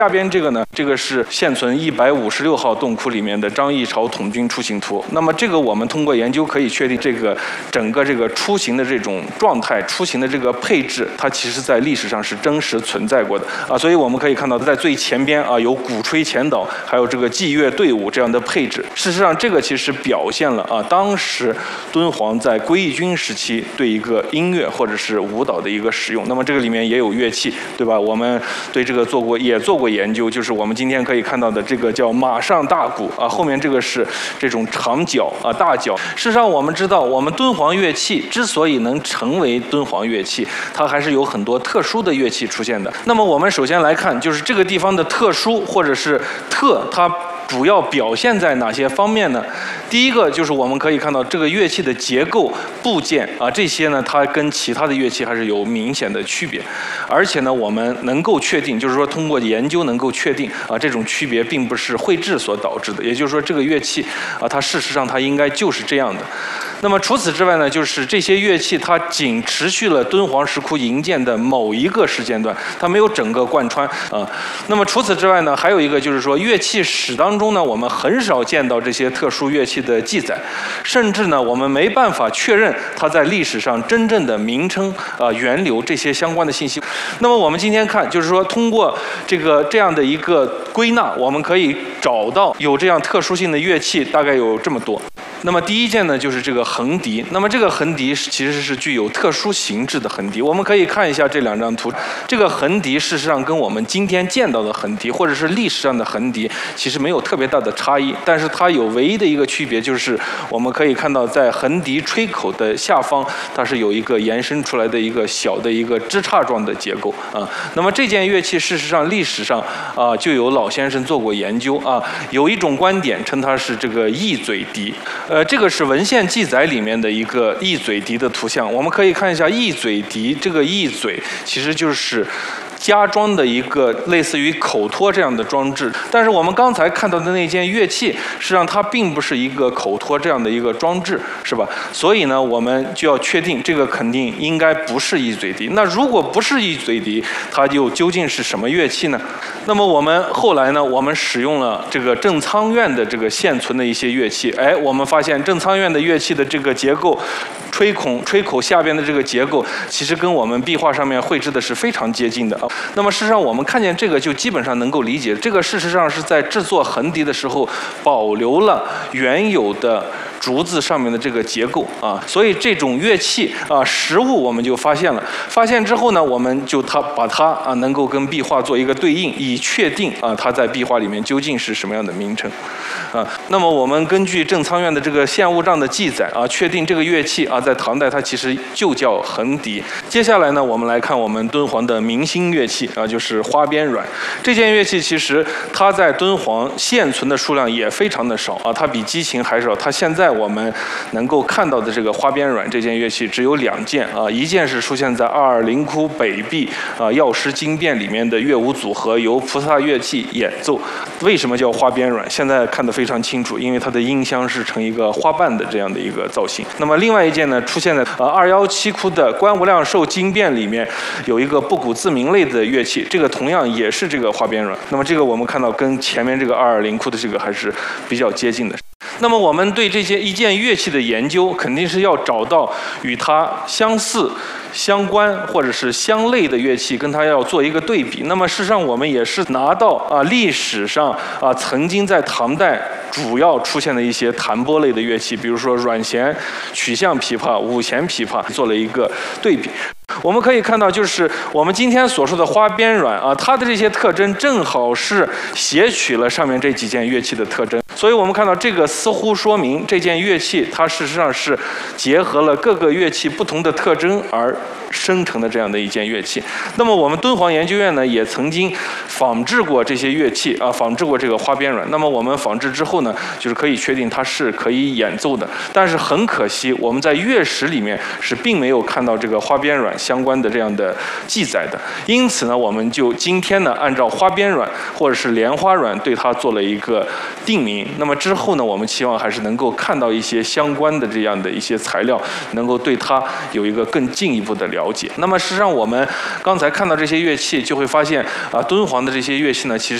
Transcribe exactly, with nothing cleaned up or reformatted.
下边这个呢，这个是现存一百五十六号洞窟里面的张议潮统军出行图。那么这个我们通过研究可以确定，这个整个这个出行的这种状态、出行的这个配置，它其实在历史上是真实存在过的啊。所以我们可以看到，在最前边啊有鼓吹前导，还有这个祭乐队伍这样的配置。事实上，这个其实表现了啊当时敦煌在归义军时期对一个音乐或者是舞蹈的一个使用。那么这个里面也有乐器，对吧？我们对这个做过也做过研究，就是我们今天可以看到的这个叫马上大鼓啊，后面这个是这种长角啊大角。事实上，我们知道我们敦煌乐器之所以能成为敦煌乐器，它还是有很多特殊的乐器出现的。那么我们首先来看，就是这个地方的特殊或者是特，它主要表现在哪些方面呢？第一个就是我们可以看到这个乐器的结构部件啊，这些呢它跟其他的乐器还是有明显的区别，而且呢我们能够确定，就是说通过研究能够确定啊这种区别并不是绘制所导致的，也就是说这个乐器啊它事实上它应该就是这样的。那么除此之外呢，就是这些乐器它仅持续了敦煌石窟营建的某一个时间段，它没有整个贯穿啊。那么除此之外呢，还有一个就是说乐器史当中呢，我们很少见到这些特殊乐器的记载，甚至呢我们没办法确认它在历史上真正的名称啊、源流这些相关的信息。那么我们今天看，就是说通过这个这样的一个归纳，我们可以找到有这样特殊性的乐器大概有这么多。那么第一件呢，就是这个横笛。那么这个横笛其实是具有特殊形制的横笛。我们可以看一下这两张图，这个横笛事实上跟我们今天见到的横笛，或者是历史上的横笛，其实没有特别大的差异。但是它有唯一的一个区别，就是我们可以看到，在横笛吹口的下方，它是有一个延伸出来的一个小的一个枝杈状的结构啊。那么这件乐器事实上历史上啊就有老先生做过研究啊，有一种观点称它是这个翼嘴笛。呃，这个是文献记载里面的一个翼嘴笛的图像。我们可以看一下翼嘴笛，这个翼嘴其实就是加装的一个类似于口托这样的装置，但是我们刚才看到的那件乐器，实际上它并不是一个口托这样的一个装置，是吧？所以呢，我们就要确定这个肯定应该不是翼嘴笛。那如果不是翼嘴笛，它又究竟是什么乐器呢？那么我们后来呢，我们使用了这个正仓院的这个现存的一些乐器，哎，我们发现正仓院的乐器的这个结构，吹孔吹口下边的这个结构，其实跟我们壁画上面绘制的是非常接近的啊。那么事实上，我们看见这个就基本上能够理解，这个事实上是在制作横笛的时候保留了原有的竹子上面的这个结构啊，所以这种乐器啊实物我们就发现了。发现之后呢，我们就它把它啊能够跟壁画做一个对应，以确定啊它在壁画里面究竟是什么样的名称啊。那么我们根据正仓院的这个现物账的记载啊，确定这个乐器啊在唐代它其实就叫横笛。接下来呢，我们来看我们敦煌的明星乐器啊，就是花边阮。这件乐器其实它在敦煌现存的数量也非常的少啊，它比击琴还少。它现在我们能够看到的这个花边阮这件乐器只有两件啊，一件是出现在二二灵窟北壁啊药师经变里面的乐舞组合，由菩萨乐器演奏。为什么叫花边阮？现在看得非常清楚，因为它的音箱是呈一个花瓣的这样的一个造型。那么另外一件呢，出现在呃二幺七窟的观无量寿经变里面有一个不鼓自鸣类的乐器，这个同样也是这个花边阮。那么这个我们看到跟前面这个二二灵窟的这个还是比较接近的。那么我们对这些一件乐器的研究，肯定是要找到与它相似、相关或者是相类的乐器，跟它要做一个对比。那么事实上，我们也是拿到啊历史上啊曾经在唐代主要出现的一些弹拨类的乐器，比如说阮弦、曲项琵琶、五弦琵琶，做了一个对比。我们可以看到，就是我们今天所说的花边阮啊，它的这些特征正好是写取了上面这几件乐器的特征。所以我们看到这个似乎说明这件乐器它事实上是结合了各个乐器不同的特征而生成的这样的一件乐器。那么我们敦煌研究院呢也曾经仿制过这些乐器啊，仿制过这个花边阮。那么我们仿制之后呢，就是可以确定它是可以演奏的。但是很可惜，我们在乐史里面是并没有看到这个花边阮相关的这样的记载的。因此呢，我们就今天呢按照花边阮或者是莲花阮对它做了一个定名。那么之后呢，我们期望还是能够看到一些相关的这样的一些材料，能够对它有一个更进一步的了解。 了解。那么事实上，我们刚才看到这些乐器，就会发现啊，敦煌的这些乐器呢，其实